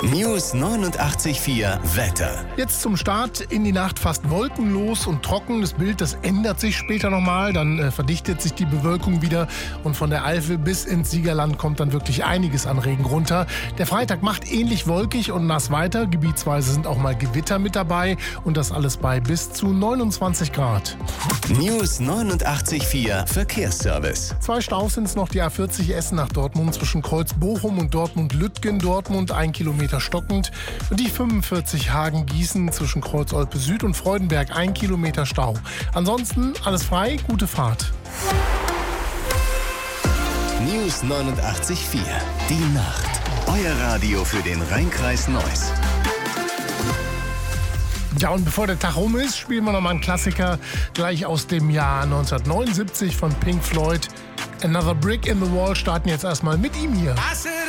News 89.4 Wetter. Jetzt zum Start in die Nacht fast wolkenlos und trocken. Das Bild, das ändert sich später nochmal. Dann verdichtet sich die Bewölkung wieder und von der Eifel bis ins Siegerland kommt dann wirklich einiges an Regen runter. Der Freitag macht ähnlich wolkig und nass weiter. Gebietsweise sind auch mal Gewitter mit dabei und das alles bei bis zu 29 Grad. News 89.4 Verkehrsservice. 2 Staus sind es noch, die A40 Essen nach Dortmund zwischen Kreuz-Bochum und Dortmund-Lüttgen. Dortmund 1 Kilometer stockend. Und die 45 Hagen-Gießen zwischen Kreuz-Olpe Süd und Freudenberg 1 Kilometer Stau. Ansonsten alles frei, gute Fahrt. News 89.4 Die Nacht. Euer Radio für den Rhein-Kreis Neuss. Ja, und bevor der Tag rum ist, spielen wir nochmal einen Klassiker gleich aus dem Jahr 1979 von Pink Floyd. Another Brick in the Wall starten jetzt erstmal mit ihm hier.